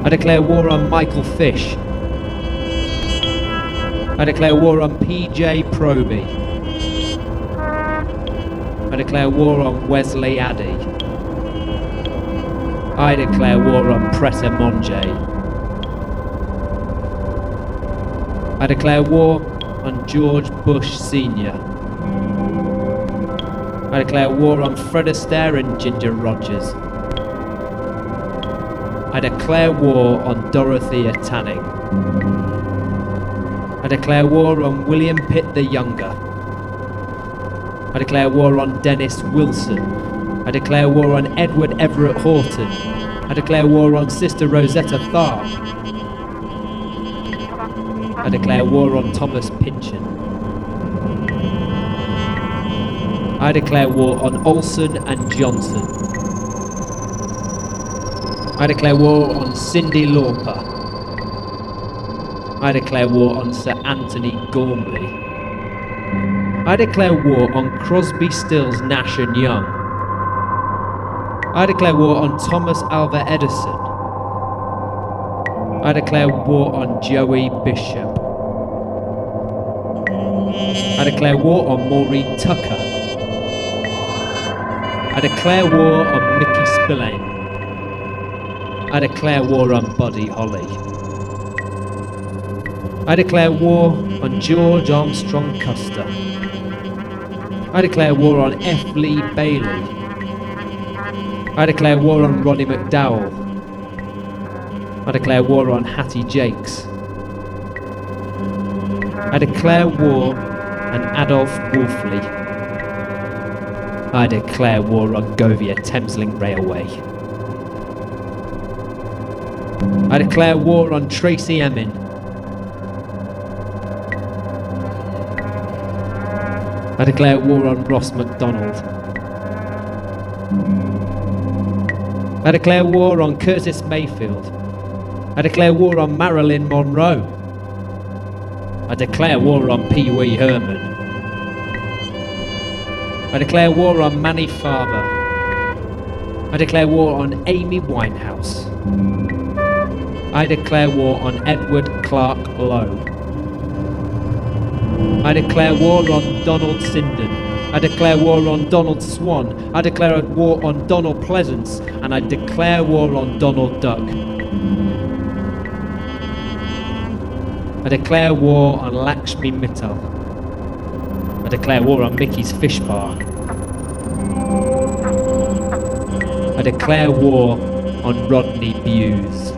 I declare war on Michael Fish. I declare war on PJ Proby. I declare war on Wesley Addy. I declare war on Preta Monje. I declare war on George Bush Sr. I declare war on Fred Astaire and Ginger Rogers. I declare war on Dorothea Tanning. I declare war on William Pitt the Younger. I declare war on Dennis Wilson. I declare war on Edward Everett Horton. I declare war on Sister Rosetta Tharpe. I declare war on Thomas Pynchon. I declare war on Olsen and Johnson. I declare war on Cyndi Lauper. I declare war on Sir Anthony Gormley. I declare war on Crosby, Stills, Nash and Young. I declare war on Thomas Alva Edison. I declare war on Joey Bishop. I declare war on Maureen Tucker. I declare war on Mickey Spillane. I declare war on Buddy Holly. I declare war on George Armstrong Custer. I declare war on F. Lee Bailey. I declare war on Roddy McDowell. I declare war on Hattie Jakes. I declare war on Adolf Wolfley. I declare war on Govia Thameslink Railway. I declare war on Tracy Emin. I declare war on Ross MacDonald. I declare war on Curtis Mayfield. I declare war on Marilyn Monroe. I declare war on Pee Wee Herman. I declare war on Manny Farber. I declare war on Amy Winehouse. I declare war on Edward Clark Lowe. I declare war on Donald Sinden. I declare war on Donald Swan. I declare war on Donald Pleasance. And I declare war on Donald Duck. I declare war on Lakshmi Mittal. I declare war on Mickey's Fish Park. I declare war on Rodney Bewes.